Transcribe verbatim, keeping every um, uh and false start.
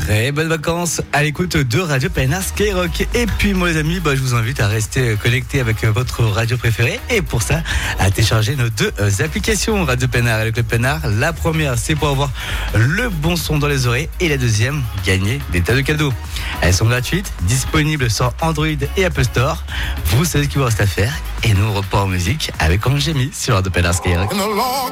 Très bonnes vacances à l'écoute de Radio P N R Skyrock. Et puis moi les amis, bah, je vous invite à rester connectés avec votre radio préférée. Et pour ça, à télécharger nos deux applications Radio P N R et le Club P N R. La première, c'est pour avoir le bon son dans les oreilles. Et la deuxième, gagner des tas de cadeaux. Elles sont gratuites, disponibles sur Android et Apple Store. Vous savez ce qu'il vous reste à faire. Et nous, on repart en musique avec Angémy sur Radio P N R Skyrock.